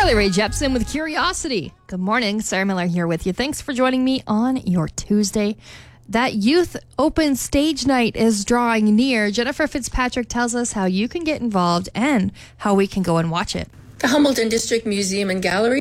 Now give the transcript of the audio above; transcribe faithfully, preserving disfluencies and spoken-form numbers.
Carly Rae Jepsen with Curiosity. Good morning. Sarah Miller here with you. Thanks for joining me on your Tuesday. That Youth Open Stage Night is drawing near. Jennifer Fitzpatrick tells us how you can get involved and how we can go and watch it. The Hamilton District Museum and Gallery